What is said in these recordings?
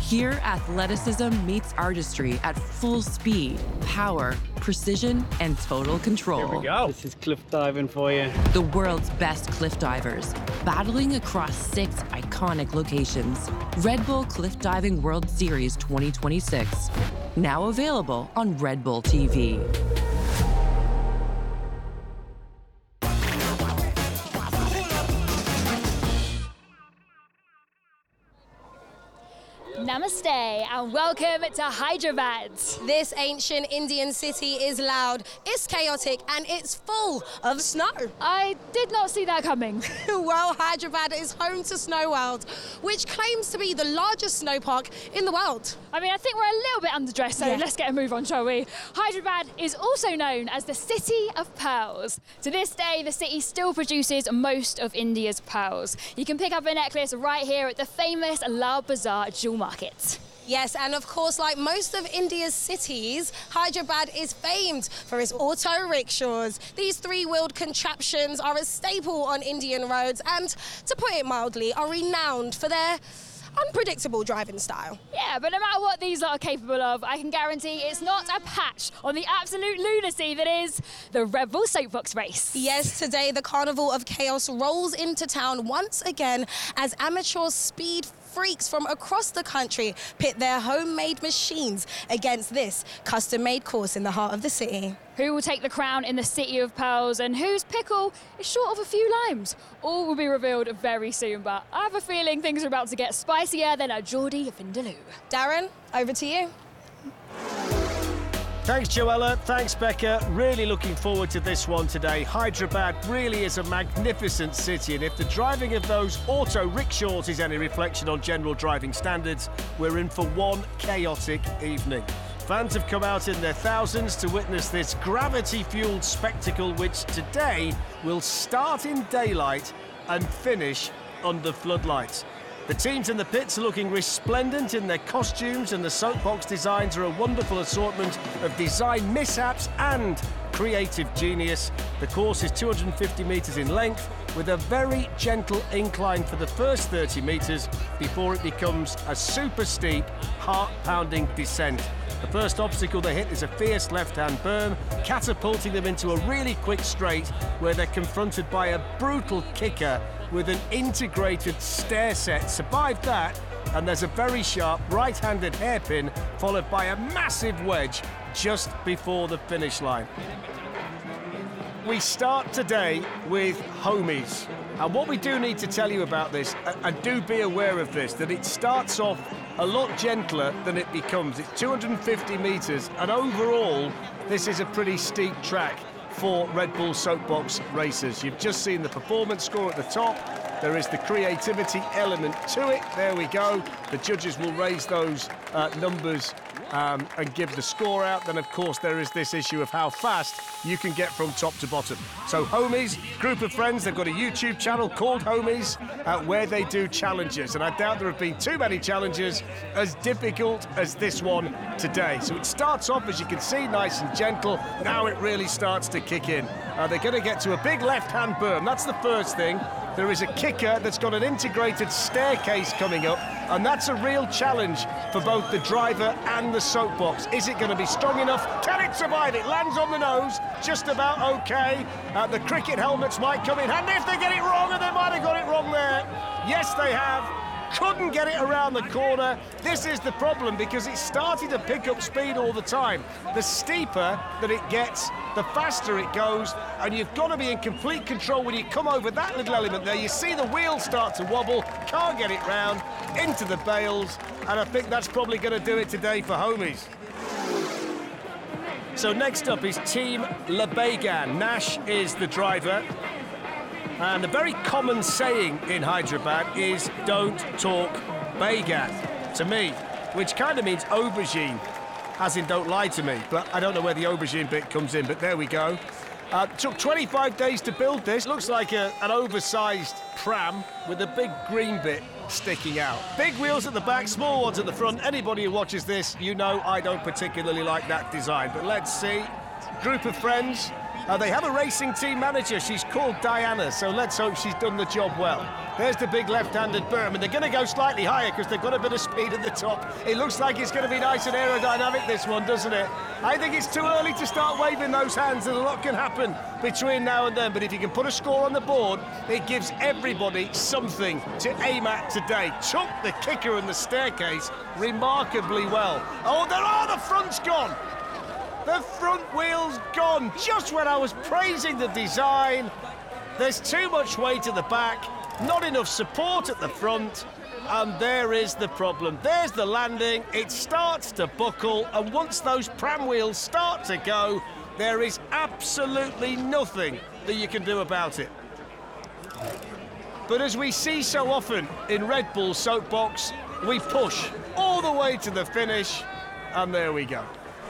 Here, athleticism meets artistry at full speed, power, precision, and total control. Here we go. This is cliff diving for you. The world's best cliff divers, battling across 6 iconic locations. Red Bull Cliff Diving World Series 2026, now available on Red Bull TV. Namaste and welcome to Hyderabad. This ancient Indian city is loud, it's chaotic, and it's full of snow. I did not see that coming. Well, Hyderabad is home to Snow World, which claims to be the largest snow park in the world. I mean, I think we're a little bit underdressed, so let's get a move on, shall we? Hyderabad is also known as the City of Pearls. To this day, the city still produces most of India's pearls. You can pick up a necklace right here at the famous Lal Bazaar jewel market. Yes, and of course, like most of India's cities, Hyderabad is famed for its auto rickshaws. These 3-wheeled contraptions are a staple on Indian roads and, to put it mildly, are renowned for their unpredictable driving style. Yeah, but no matter what these lot are capable of, I can guarantee it's not a patch on the absolute lunacy that is the Red Bull Soapbox race. Yes, today the Carnival of Chaos rolls into town once again as amateur speed freaks from across the country pit their homemade machines against this custom-made course in the heart of the city. Who will take the crown in the City of Pearls and whose pickle is short of a few limes? All will be revealed very soon, but I have a feeling things are about to get spicier than a Geordie Vindaloo. Darren, over to you. Thanks, Joella. Thanks, Becca. Really looking forward to this one today. Hyderabad really is a magnificent city, and if the driving of those auto rickshaws is any reflection on general driving standards, we're in for one chaotic evening. Fans have come out in their thousands to witness this gravity-fueled spectacle, which today will start in daylight and finish under floodlights. The teams in the pits are looking resplendent in their costumes, and the soapbox designs are a wonderful assortment of design mishaps and creative genius. The course is 250 metres in length, with a very gentle incline for the first 30 metres before it becomes a super steep, heart-pounding descent. The first obstacle they hit is a fierce left-hand berm, catapulting them into a really quick straight where they're confronted by a brutal kicker with an integrated stair set. Survive that, and there's a very sharp right-handed hairpin followed by a massive wedge just before the finish line. We start today with homies, and what we do need to tell you about this, and do be aware of this, that it starts off a lot gentler than it becomes. It's 250 metres, and overall this is a pretty steep track for Red Bull Soapbox racers. You've just seen the performance score at the top. There is the creativity element to it. There we go. The judges will raise those numbers and give the score out. Then, of course, there is this issue of how fast you can get from top to bottom. So Homies, group of friends, they've got a YouTube channel called Homies where they do challenges. And I doubt there have been too many challenges as difficult as this one today. So it starts off, as you can see, nice and gentle. Now it really starts to kick in. They're going to get to a big left-hand berm. That's the first thing. There is a kicker that's got an integrated staircase coming up, and that's a real challenge for both the driver and the soapbox. Is it going to be strong enough? Can it survive? It lands on the nose, just about okay. The cricket helmets might come in handy if they get it wrong, and they might have got it wrong there. Yes, they have. Couldn't get it around the corner. This is the problem, because it's starting to pick up speed all the time. The steeper that it gets, the faster it goes, and you've got to be in complete control when you come over that little element there. You see the wheels start to wobble, can't get it round, into the bales, and I think that's probably going to do it today for Homies. So next up is Team Lebegan. Nash is the driver. And a very common saying in Hyderabad is "don't talk Bagan" to me, which kind of means aubergine, as in don't lie to me. But I don't know where the aubergine bit comes in, but there we go. Took 25 days to build this. Looks like an oversized pram with a big green bit sticking out. Big wheels at the back, small ones at the front. Anybody who watches this, you know I don't particularly like that design. But let's see. Group of friends They have a racing team manager. She's called Diana, so let's hope she's done the job well. There's the big left-handed berm, and they're going to go slightly higher because they've got a bit of speed at the top. It looks like it's going to be nice and aerodynamic, this one, doesn't it? I think it's too early to start waving those hands, and a lot can happen between now and then. But if you can put a score on the board, it gives everybody something to aim at today. Took the kicker and the staircase remarkably well. Oh, the front's gone. The front wheel's gone. Just when I was praising the design, there's too much weight at the back, not enough support at the front, and there is the problem. There's the landing. It starts to buckle, and once those pram wheels start to go, there is absolutely nothing that you can do about it. But as we see so often in Red Bull Soapbox, we push all the way to the finish, and there we go.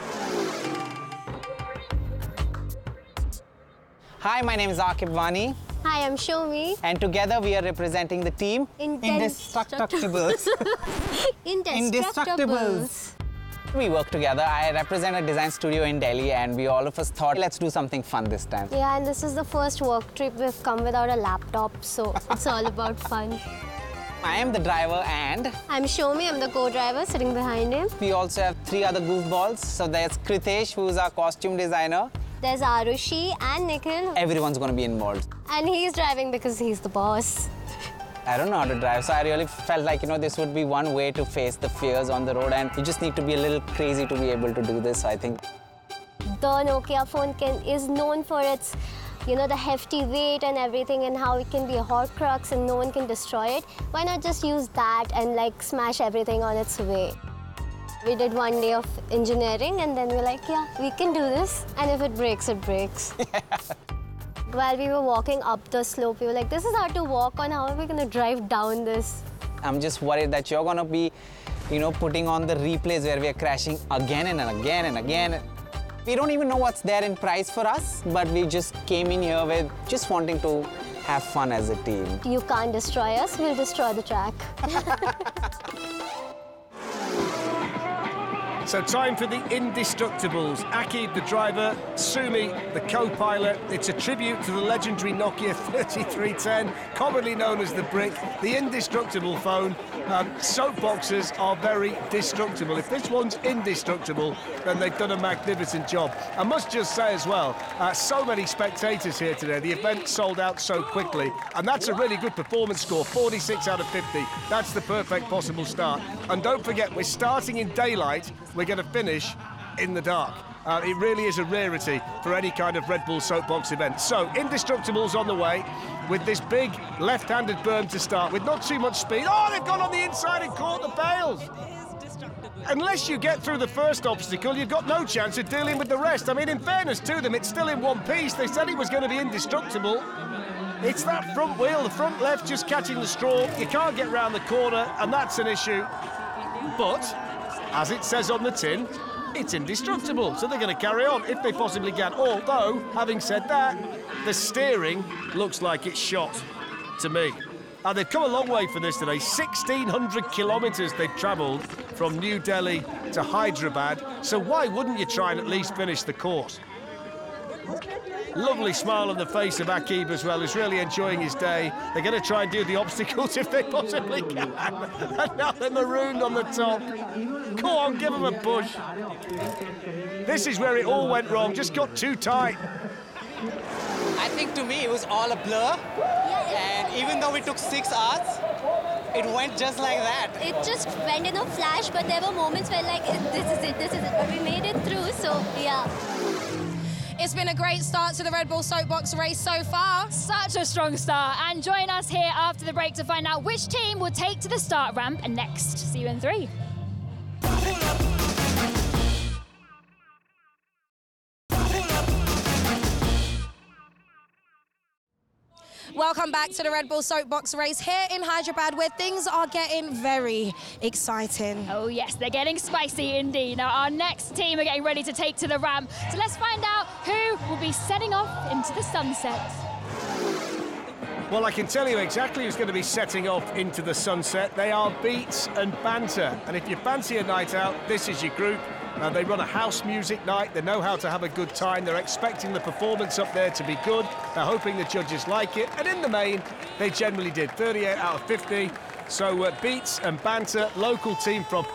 Hi, my name is Akib Wani. Hi, I'm Shomi. And together we are representing the team Indestructibles. Indestructibles. We work together. I represent a design studio in Delhi, and we all of us thought, let's do something fun this time. Yeah, and this is the first work trip we've come without a laptop, so it's all about fun. I am the driver, and I'm Shomi, I'm the co-driver sitting behind him. we also have 3 other goofballs. So there's Kritesh, who's our costume designer. There's Arushi and Nikhil, Everyone's going to be involved. and he's driving because he's the boss. I don't know how to drive, so I really felt like, this would be one way to face the fears on the road, and you just need to be a little crazy to be able to do this, I think. The Nokia phone is known for its, the hefty weight and everything, and how it can be a Horcrux and no one can destroy it. Why not just use that and smash everything on its way? We did 1 day of engineering, and then we're like, yeah, we can do this. And if it breaks, it breaks. While we were walking up the slope, we were like, this is hard to walk on. How are we going to drive down this? I'm just worried that you're going to be, putting on the replays where we are crashing again and again and again. We don't even know what's there in price for us, but we just came in here with just wanting to have fun as a team. You can't destroy us, we'll destroy the track. So time for the Indestructibles. Akib, the driver, Sumi, the co-pilot. It's a tribute to the legendary Nokia 3310, commonly known as the Brick, the indestructible phone. Soapboxes are very destructible. If this one's indestructible, then they've done a magnificent job. I must just say as well, so many spectators here today. The event sold out so quickly, and that's a really good performance score, 46 out of 50. That's the perfect possible start. And don't forget, we're starting in daylight. We're going to finish in the dark. It really is a rarity for any kind of Red Bull Soapbox event. So, Indestructibles on the way with this big left-handed berm to start with, not too much speed. Oh, they've gone on the inside and caught the bales. Unless you get through the first obstacle, you've got no chance of dealing with the rest. I mean, in fairness to them, it's still in one piece. They said it was going to be indestructible. It's that front wheel, the front left just catching the straw. You can't get round the corner, and that's an issue. But as it says on the tin, it's indestructible, so they're going to carry on if they possibly can. Although, having said that, the steering looks like it's shot to me. And they've come a long way for this today. 1,600 kilometres they've travelled from New Delhi to Hyderabad, so why wouldn't you try and at least finish the course? Lovely smile on the face of Akib as well, who's really enjoying his day. They're going to try and do the obstacles if they possibly can. And now they're marooned on the top. Go on, give them a push. This is where it all went wrong, just got too tight. I think to me it was all a blur, and even though we took 6 hours, it went just like that. It just went in a flash, but there were moments where this is it. But we made it through, so yeah. It's been a great start to the Red Bull Soapbox race so far. Such a strong start. And join us here after the break to find out which team will take to the start ramp next. See you in 3. Welcome back to the Red Bull Soapbox race here in Hyderabad, where things are getting very exciting. Oh yes, they're getting spicy indeed. Now our next team are getting ready to take to the ramp. So let's find out who will be setting off into the sunset. Well, I can tell you exactly who's going to be setting off into the sunset. They are Beats and Banter. And if you fancy a night out, this is your group. They run a house music night. They know how to have a good time. They're expecting the performance up there to be good. They're hoping the judges like it. And in the main, they generally did. 38 out of 50. So Beats and Banter, local team from